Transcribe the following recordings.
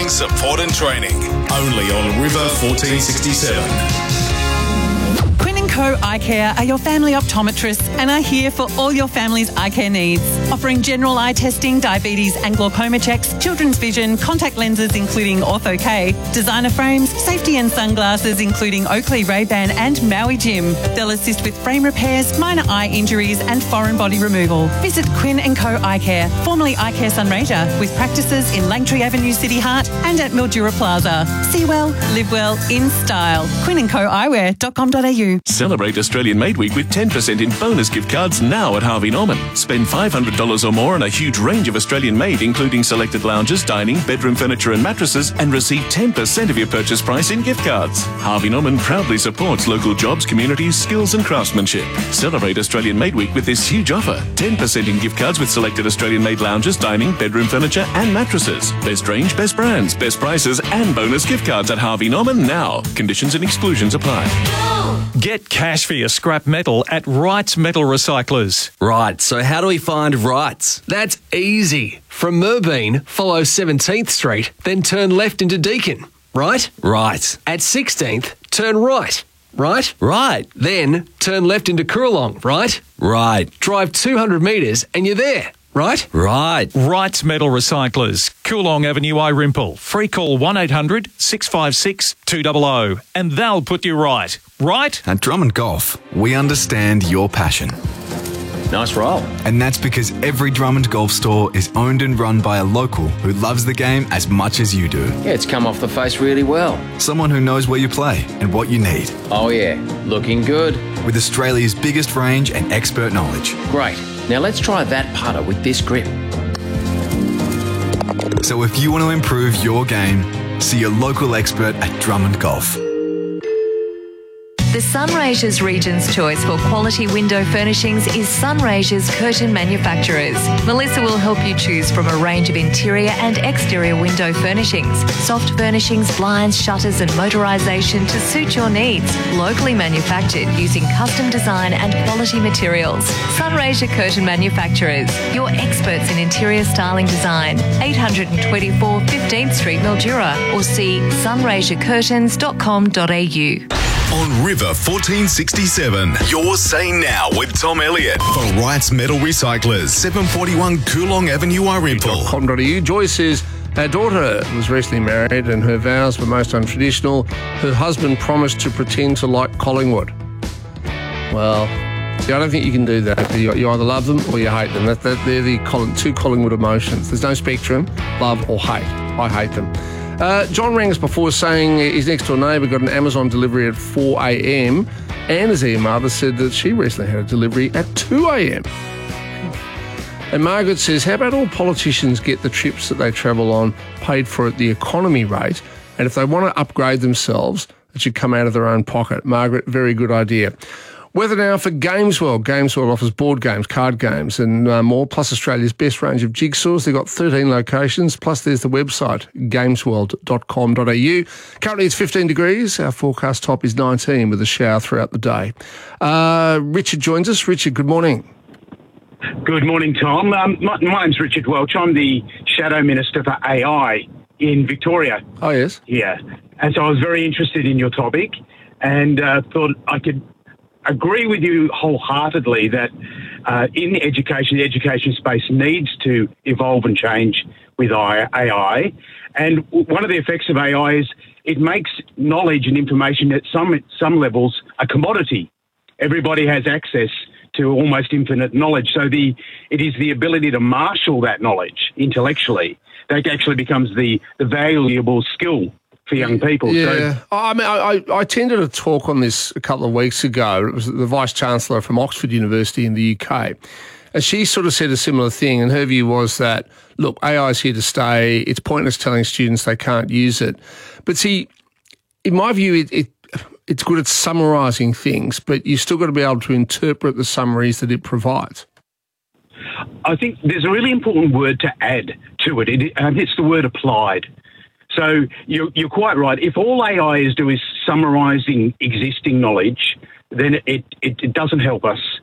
coaching, support and training. Only on River 1467. Quinn & Co Eye Care are your family optometrists and are here for all your family's eye care needs. Offering general eye testing, diabetes and glaucoma checks, children's vision, contact lenses including Ortho-K, designer frames, safety and sunglasses including Oakley, Ray-Ban and Maui Jim. They'll assist with frame repairs, minor eye injuries and foreign body removal. Visit Quinn & Co Eye Care, formerly Eye Care Sunraysia, with practices in Langtree Avenue, City Heart and at Mildura Plaza. See well, live well, in style. QuinnandCoEyewear.com.au. Celebrate Australian Made Week with 10% in bonus gift cards now at Harvey Norman. Spend $500 or more on a huge range of Australian made, including selected lounges, dining, bedroom furniture and mattresses, and receive 10% of your purchase price in gift cards. Harvey Norman proudly supports local jobs, communities, skills and craftsmanship. Celebrate Australian Made Week with this huge offer. 10% in gift cards with selected Australian made lounges, dining, bedroom furniture and mattresses. Best range, best brands, best prices and bonus gift cards at Harvey Norman now. Conditions and exclusions apply. Get cash for your scrap metal at Wrights Metal Recyclers. Right, so how do we find Wrights? That's easy. From Merbeen, follow 17th Street, then turn left into Deakin. Right? Right. At 16th, turn right. Right? Right. Then turn left into Coorong. Right? Right. Drive 200 metres and you're there. Right? Right. Wrights Metal Recyclers, Coorong Avenue, Irimple. Free call 1800 656 200 and they'll put you right. Right? At Drummond Golf, we understand your passion. Nice roll. And that's because every Drummond Golf store is owned and run by a local who loves the game as much as you do. Yeah, it's come off the face really well. Someone who knows where you play and what you need. Oh yeah, looking good. With Australia's biggest range and expert knowledge. Great. Now let's try that putter with this grip. So if you want to improve your game, see your local expert at Drummond Golf. The Sunraysia's Region's choice for quality window furnishings is Sunraysia's Curtain Manufacturers. Melissa will help you choose from a range of interior and exterior window furnishings, soft furnishings, blinds, shutters and motorisation to suit your needs. Locally manufactured using custom design and quality materials. Sunraysia Curtain Manufacturers, your experts in interior styling design. 824 15th Street, Mildura, or see sunraysiacurtains.com.au. On River 1467, you're saying now with Tom Elliott for Wrights Metal Recyclers, 741 Coorong Avenue, Irimple. .com.au. Joy says her daughter was recently married and her vows were most untraditional. Her husband promised to pretend to like Collingwood. Well, see, I don't think you can do that. You either love them or you hate them. They're the two Collingwood emotions. There's no spectrum, love or hate. I hate them. John rang us before saying his next door neighbour got an Amazon delivery at 4 a.m. Anna's mother said that she recently had a delivery at 2 a.m. And Margaret says, how about all politicians get the trips that they travel on paid for at the economy rate, and if they want to upgrade themselves, it should come out of their own pocket. Margaret, very good idea. Weather now for Games World. Games World offers board games, card games and more, plus Australia's best range of jigsaws. They've got 13 locations, plus there's the website, gamesworld.com.au. Currently it's 15 degrees. Our forecast top is 19 with a shower throughout the day. Richard joins us. Richard, good morning. Good morning, Tom. My name's Richard Welch. I'm the Shadow Minister for AI in Victoria. Oh, yes? Yeah. And so I was very interested in your topic and thought I could agree with you wholeheartedly that in the education space needs to evolve and change with AI. And one of the effects of AI is it makes knowledge and information at some levels a commodity. Everybody has access to almost infinite knowledge. So it is the ability to marshal that knowledge intellectually that actually becomes the valuable skill for young people. Yeah. So, I mean, I attended a talk on this a couple of weeks ago. It was the Vice-Chancellor from Oxford University in the UK. And she sort of said a similar thing, and her view was that, look, AI is here to stay. It's pointless telling students they can't use it. But see, in my view, it's good at summarising things, but you still got to be able to interpret the summaries that it provides. I think there's a really important word to add to it. It's the word applied. So you're quite right. If all AI is doing is summarising existing knowledge, then it doesn't help us.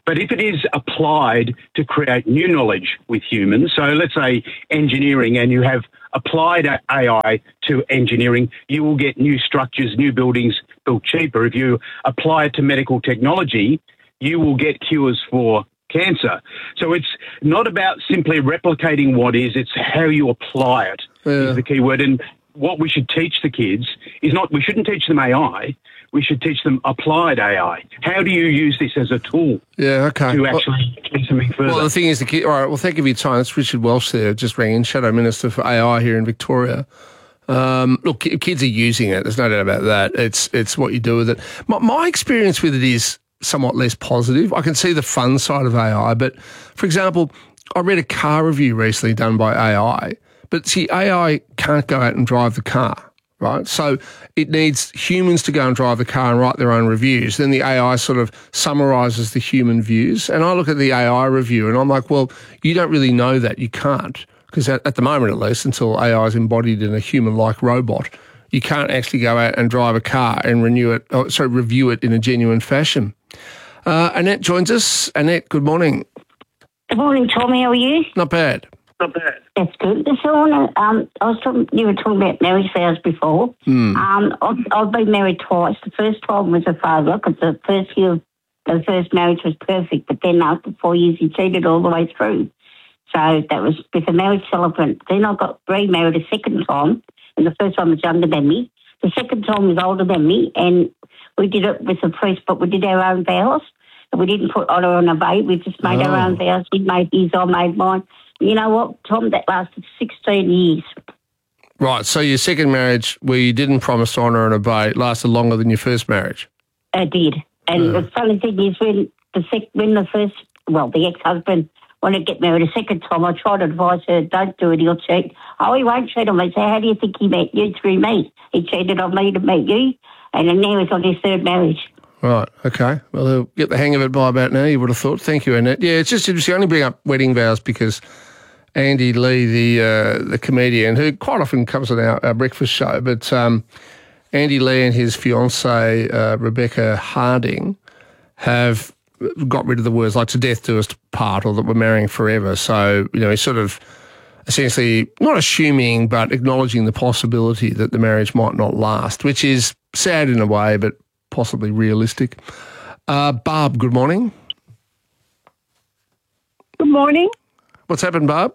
But if it is applied to create new knowledge with humans, so let's say engineering, and you have applied AI to engineering, you will get new structures, new buildings built cheaper. If you apply it to medical technology, you will get cures for cancer. So it's not about simply replicating what is, it's how you apply it is the key word. And what we should teach the kids is not, we shouldn't teach them AI, we should teach them applied AI. How do you use this as a tool to actually do something further? Well, the thing is, the kid, all right, well, thank you for your time. It's Richard Welsh there, just rang in, Shadow Minister for AI here in Victoria. Look, kids are using it. There's no doubt about that. It's what you do with it. My experience with it is somewhat less positive. I can see the fun side of AI, but, for example, I read a car review recently done by AI, but see, AI can't go out and drive the car, right? So it needs humans to go and drive the car and write their own reviews. Then the AI sort of summarises the human views. And I look at the AI review and I'm like, well, you don't really know that. You can't. Because at the moment, at least, until AI is embodied in a human-like robot, you can't actually go out and drive a car and review it in a genuine fashion. Annette joins us. Annette, good morning. Good morning, Tommy. How are you? Not bad. Not bad. That's good. So you were talking about marriage vows before. I've been married twice. The first time was a failure because the first marriage was perfect, but then after 4 years he cheated all the way through. So that was with a marriage celebrant. Then I got remarried a second time, and the first time was younger than me. The second time was older than me, and we did it with a priest, but we did our own vows. We didn't put honour on a babe. We just made our own vows. He made his, I made mine. You know what, Tom? That lasted 16 years. Right, so your second marriage, where you didn't promise to honour and obey, lasted longer than your first marriage? I did. And the funny thing is, when the ex-husband wanted to get married a second time, I tried to advise her, don't do it, he'll cheat. Oh, he won't cheat on me. So how do you think he met you? Through me. He cheated on me to meet you, and now he's on his third marriage. Right, okay. Well, he'll get the hang of it by about now, you would have thought. Thank you, Annette. Yeah, it's just interesting. I only bring up wedding vows because Andy Lee, the comedian, who quite often comes on our breakfast show, but Andy Lee and his fiancée, Rebecca Harding, have got rid of the words like "to death do us part" or that we're marrying forever. So, he's sort of essentially not assuming but acknowledging the possibility that the marriage might not last, which is sad in a way, but possibly realistic. Barb, good morning. Good morning. What's happened, Barb?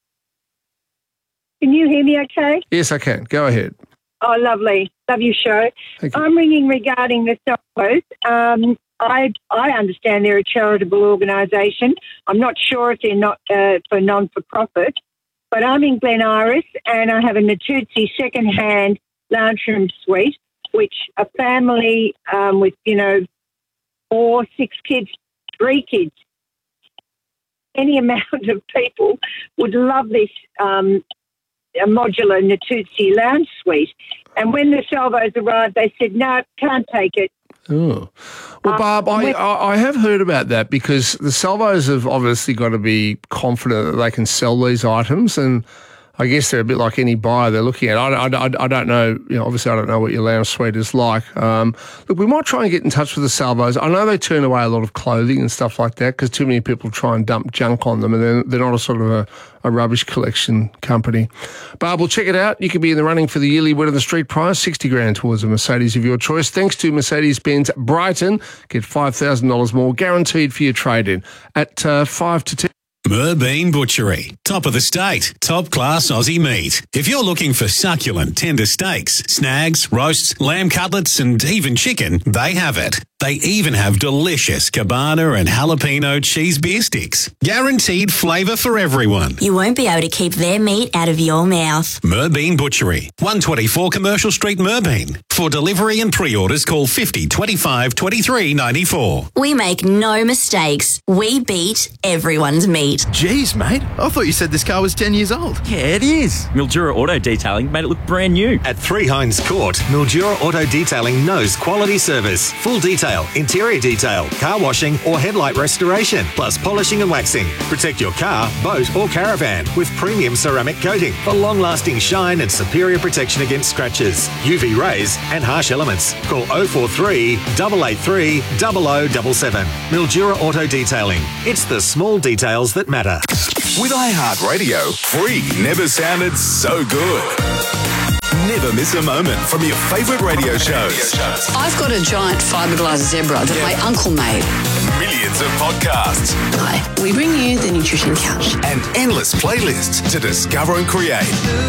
Can you hear me okay? Yes, I can. Go ahead. Oh, lovely. Love your show. Thank you. I'm ringing regarding the Salvos. I understand they're a charitable organisation. I'm not sure if they're not for non-for-profit, but I'm in Glen Iris and I have a Natuzzi second-hand lounge room suite, which a family with, 4, 6 kids, 3 kids, any amount of people would love this a modular Natuzzi lounge suite. And when the Salvos arrived, they said, no, can't take it. Oh. Well, Barb, I have heard about that because the Salvos have obviously got to be confident that they can sell these items, and I guess they're a bit like any buyer they're looking at. I don't know, obviously I don't know what your lounge suite is like. Look, we might try and get in touch with the Salvos. I know they turn away a lot of clothing and stuff like that because too many people try and dump junk on them, and they're not a sort of a rubbish collection company. Barb, we'll check it out. You could be in the running for the yearly win of the street prize, 60 grand towards a Mercedes of your choice. Thanks to Mercedes-Benz Brighton, get $5,000 more guaranteed for your trade-in at 5 to 10. Merbein Butchery. Top of the state. Top class Aussie meat. If you're looking for succulent, tender steaks, snags, roasts, lamb cutlets and even chicken, they have it. They even have delicious cabana and jalapeno cheese beer sticks. Guaranteed flavour for everyone. You won't be able to keep their meat out of your mouth. Merbein Butchery. 124 Commercial Street, Merbein. For delivery and pre-orders, call 50 25 23 94. We make no mistakes. We beat everyone's meat. Jeez, mate. I thought you said this car was 10 years old. Yeah, it is. Mildura Auto Detailing made it look brand new. At 3 Hines Court, Mildura Auto Detailing knows quality service. Full details detail, interior detail, car washing or headlight restoration, plus polishing and waxing. Protect your car, boat or caravan with premium ceramic coating for long-lasting shine and superior protection against scratches, UV rays and harsh elements. Call 043 883 0077. Mildura Auto Detailing. It's the small details that matter. With iHeartRadio, free never sounded so good. Never miss a moment from your favourite radio shows. I've got a giant fiberglass zebra that my uncle made. Millions of podcasts. Hi, we bring you the Nutrition Couch. And endless playlists to discover and create.